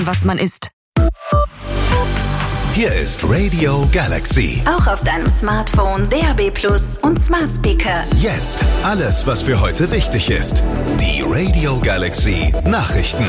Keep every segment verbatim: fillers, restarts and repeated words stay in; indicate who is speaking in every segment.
Speaker 1: was man isst.
Speaker 2: Hier ist Radio Galaxy.
Speaker 3: Auch auf deinem Smartphone, D A B Plus und Smart Speaker.
Speaker 2: Jetzt alles, was für heute wichtig ist. Die Radio Galaxy Nachrichten.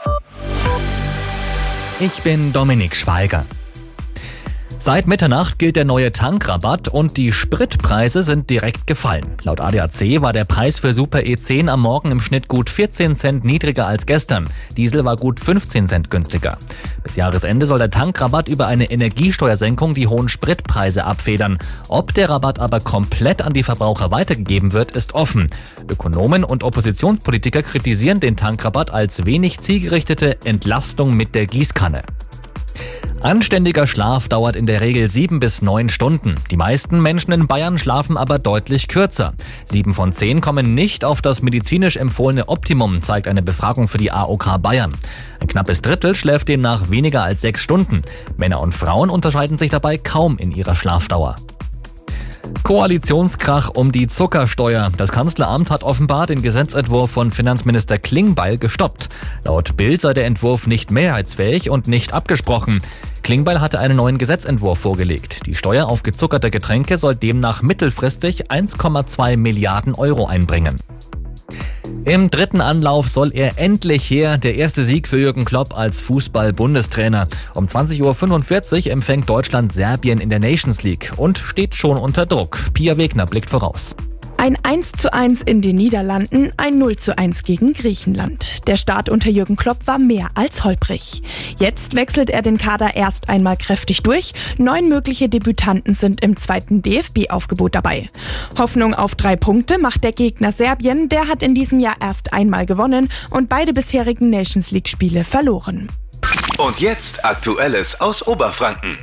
Speaker 4: Ich bin Dominik Schweiger. Seit Mitternacht gilt der neue Tankrabatt und die Spritpreise sind direkt gefallen. Laut A D A C war der Preis für Super E zehn am Morgen im Schnitt gut vierzehn Cent niedriger als gestern. Diesel war gut fünfzehn Cent günstiger. Bis Jahresende soll der Tankrabatt über eine Energiesteuersenkung die hohen Spritpreise abfedern. Ob der Rabatt aber komplett an die Verbraucher weitergegeben wird, ist offen. Ökonomen und Oppositionspolitiker kritisieren den Tankrabatt als wenig zielgerichtete Entlastung mit der Gießkanne. Anständiger Schlaf dauert in der Regel sieben bis neun Stunden. Die meisten Menschen in Bayern schlafen aber deutlich kürzer. Sieben von zehn kommen nicht auf das medizinisch empfohlene Optimum, zeigt eine Befragung für die A O K Bayern. Ein knappes Drittel schläft demnach weniger als sechs Stunden. Männer und Frauen unterscheiden sich dabei kaum in ihrer Schlafdauer. Koalitionskrach um die Zuckersteuer. Das Kanzleramt hat offenbar den Gesetzentwurf von Finanzminister Klingbeil gestoppt. Laut Bild sei der Entwurf nicht mehrheitsfähig und nicht abgesprochen. Klingbeil hatte einen neuen Gesetzentwurf vorgelegt. Die Steuer auf gezuckerte Getränke soll demnach mittelfristig eins Komma zwei Milliarden Euro einbringen. Im dritten Anlauf soll er endlich her, der erste Sieg für Jürgen Klopp als Fußball-Bundestrainer. Um zwanzig Uhr fünfundvierzig empfängt Deutschland Serbien in der Nations League und steht schon unter Druck. Pia Wegner blickt voraus.
Speaker 5: Ein eins zu eins in den Niederlanden, ein null zu eins gegen Griechenland. Der Start unter Jürgen Klopp war mehr als holprig. Jetzt wechselt er den Kader erst einmal kräftig durch. Neun mögliche Debütanten sind im zweiten D F B-Aufgebot dabei. Hoffnung auf drei Punkte macht der Gegner Serbien. Der hat in diesem Jahr erst einmal gewonnen und beide bisherigen Nations League-Spiele verloren.
Speaker 2: Und jetzt Aktuelles aus Oberfranken.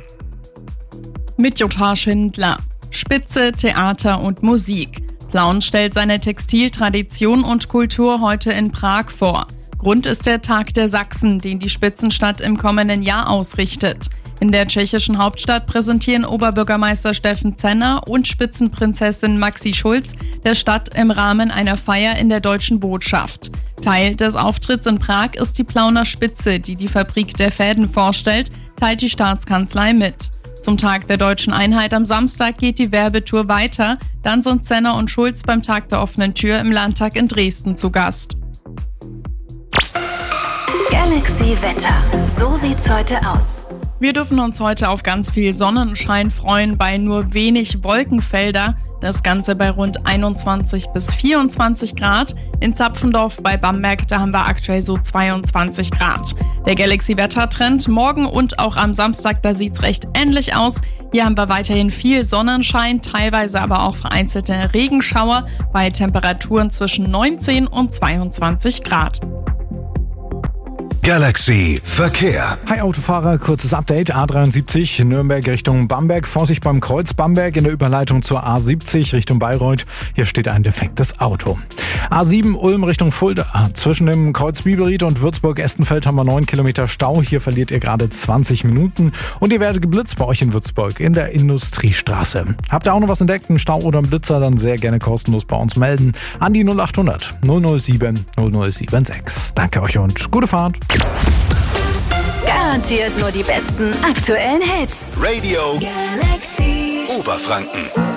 Speaker 6: Mit Jutta Schindler. Spitze, Theater und Musik. Plauen stellt seine Textiltradition und Kultur heute in Prag vor. Grund ist der Tag der Sachsen, den die Spitzenstadt im kommenden Jahr ausrichtet. In der tschechischen Hauptstadt präsentieren Oberbürgermeister Steffen Zenner und Spitzenprinzessin Maxi Schulz der Stadt im Rahmen einer Feier in der Deutschen Botschaft. Teil des Auftritts in Prag ist die Plauner Spitze, die die Fabrik der Fäden vorstellt, teilt die Staatskanzlei mit. Zum Tag der Deutschen Einheit am Samstag geht die Werbetour weiter. Dann sind Zenner und Schulz beim Tag der offenen Tür im Landtag in Dresden zu Gast.
Speaker 3: Galaxy Wetter. So sieht's heute aus.
Speaker 6: Wir dürfen uns heute auf ganz viel Sonnenschein freuen, bei nur wenig Wolkenfelder. Das Ganze bei rund einundzwanzig bis vierundzwanzig Grad. In Zapfendorf bei Bamberg, da haben wir aktuell so zweiundzwanzig Grad. Der Galaxy-Wettertrend morgen und auch am Samstag, da sieht's recht ähnlich aus. Hier haben wir weiterhin viel Sonnenschein, teilweise aber auch vereinzelte Regenschauer bei Temperaturen zwischen neunzehn und zweiundzwanzig Grad.
Speaker 2: Galaxy Verkehr.
Speaker 7: Hi Autofahrer, kurzes Update. A dreiundsiebzig Nürnberg Richtung Bamberg. Vorsicht beim Kreuz Bamberg in der Überleitung zur A siebzig Richtung Bayreuth. Hier steht ein defektes Auto. A sieben Ulm Richtung Fulda. Zwischen dem Kreuz Biberried und Würzburg-Estenfeld haben wir neun Kilometer Stau. Hier verliert ihr gerade zwanzig Minuten. Und ihr werdet geblitzt bei euch in Würzburg in der Industriestraße. Habt ihr auch noch was entdeckt, einen Stau oder einen Blitzer, dann sehr gerne kostenlos bei uns melden. An die null acht hundert null null sieben null null sieben sechs. Danke euch und gute Fahrt.
Speaker 3: Garantiert nur die besten aktuellen Hits.
Speaker 2: Radio
Speaker 3: Galaxy
Speaker 2: Oberfranken.